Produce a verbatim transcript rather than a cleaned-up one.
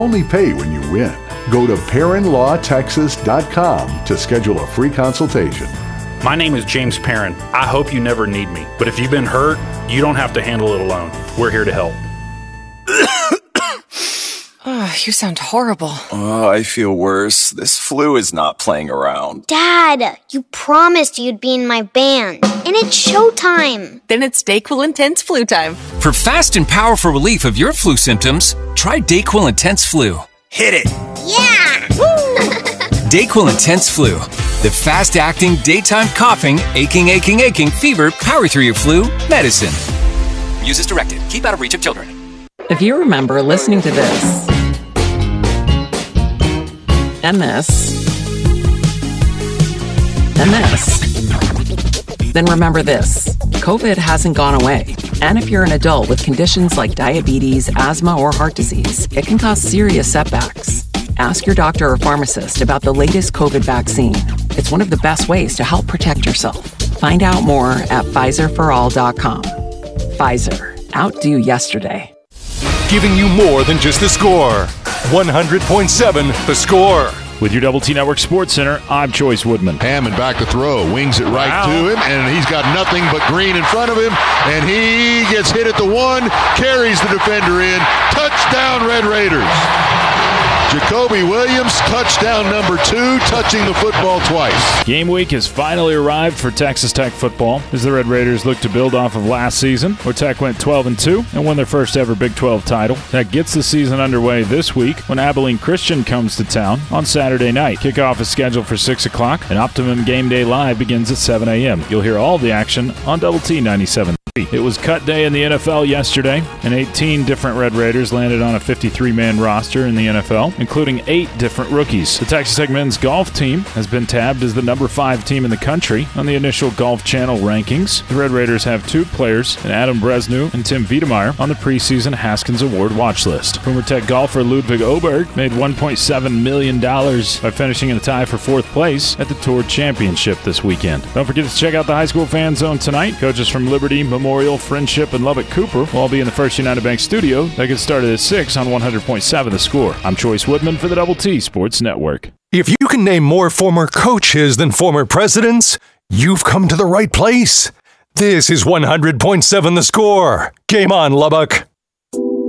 Only pay when you win. Go to Perrin Law Texas dot com to schedule a free consultation. My name is James Perrin. I hope you never need me. But if you've been hurt, you don't have to handle it alone. We're here to help. Oh, you sound horrible. Oh, I feel worse. This flu is not playing around. Dad, you promised you'd be in my band. And it's showtime. Then it's DayQuil Intense Flu time. For fast and powerful relief of your flu symptoms, try DayQuil Intense Flu. Hit it! Yeah! DayQuil Intense Flu. The fast-acting, daytime coughing, aching, aching, aching, fever, power through your flu medicine. Use as directed. Keep out of reach of children. If you remember listening to this, and this, and this, then remember this. COVID hasn't gone away. And if you're an adult with conditions like diabetes, asthma, or heart disease, it can cause serious setbacks. Ask your doctor or pharmacist about the latest COVID vaccine. It's one of the best ways to help protect yourself. Find out more at Pfizer for all dot com. Pfizer. Outdo yesterday. Giving you more than just the score. one hundred point seven The Score. With your Double T Network Sports Center, I'm Choice Woodman. Hammond back to throw, wings it right wow. to him, and he's got nothing but green in front of him, and he gets hit at the one, carries the defender in. Touchdown, Red Raiders. Jacoby Williams, touchdown number two, touching the football twice. Game week has finally arrived for Texas Tech football as the Red Raiders look to build off of last season, where Tech went twelve and two and won their first ever Big twelve title. Tech gets the season underway this week when Abilene Christian comes to town on Saturday night. Kickoff is scheduled for six o'clock, and Optimum Game Day Live begins at seven a.m. You'll hear all the action on Double T ninety-seven. It was cut day in the N F L yesterday, and eighteen different Red Raiders landed on a fifty-three man roster in the N F L, including eight different rookies. The Texas Tech men's golf team has been tabbed as the number five team in the country on the initial Golf Channel rankings. The Red Raiders have two players, in Adam Bresnew and Tim Wiedemeyer, on the preseason Haskins Award watch list. Former Tech golfer Ludwig Oberg made one point seven million dollars by finishing in a tie for fourth place at the Tour Championship this weekend. Don't forget to check out the High School Fan Zone tonight. Coaches from Liberty, Memorial, Friendship, and Lubbock Cooper will all be in the First United Bank studio. That gets started at six on one hundred point seven The Score. I'm Choice Woodman for the Double T Sports Network. If you can name more former coaches than former presidents, you've come to the right place. This is one hundred point seven The Score. Game on, Lubbock.